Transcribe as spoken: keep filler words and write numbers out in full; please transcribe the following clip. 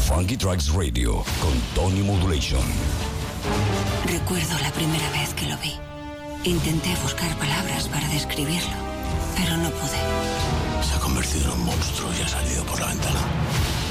Funky Tracks Radio con Tony Modulation. Recuerdo la primera vez que lo vi. Intenté buscar palabras para describirlo, pero no pude. Se ha convertido en un monstruo y ha salido por la ventana.